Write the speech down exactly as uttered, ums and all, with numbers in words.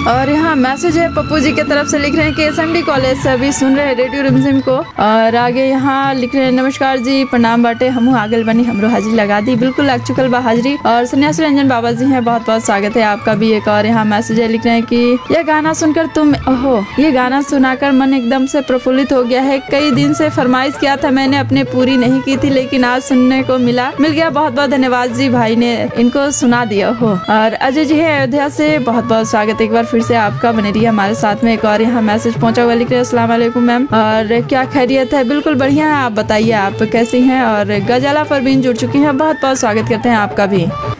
और यहाँ मैसेज है पप्पू जी की तरफ से, लिख रहे हैं कि एसएमडी कॉलेज से अभी सुन रहे हैं रेडियो रिमझिम को। और आगे यहाँ लिख रहे हैं नमस्कार जी, प्रणाम बाटे, हमू आगल बनी, हमरो हाजिरी लगा दी, बिल्कुल लग चुकल बा हाजिरी। और सन्यासी रंजन बाबा जी हैं, बहुत बहुत स्वागत है आपका भी। एक और यहाँ मैसेज है, लिख रहे हैं कि यह गाना सुनकर तुम ओहो ये गाना सुनाकर मन एकदम से प्रफुल्लित हो गया है। कई दिन से फरमाइश किया था मैंने, अपने पूरी नहीं की थी, लेकिन आज सुनने को मिला मिल गया। बहुत बहुत धन्यवाद जी, भाई ने इनको सुना दिया हो। और अजय जी है अयोध्या से, बहुत बहुत स्वागत एक बार फिर से आपका, बने रहिए हमारे साथ में। एक और यहाँ मैसेज पहुंचा हुआ, लिख रहे हैं अस्सलाम वालेकुम मैम, और क्या खैरियत है? बिल्कुल बढ़िया है, आप बताइए आप कैसी हैं? और गजाला परवीन जुड़ चुकी हैं, बहुत बहुत स्वागत करते हैं आपका भी।